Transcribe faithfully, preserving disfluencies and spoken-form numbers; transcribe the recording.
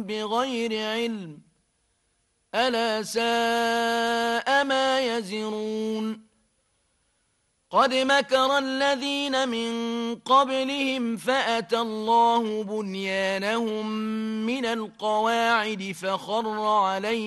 بغير علم ألا ساء ما يزرون قد مكر الذين من قبلهم فأتى الله بنيانهم من القواعد فخر عليهم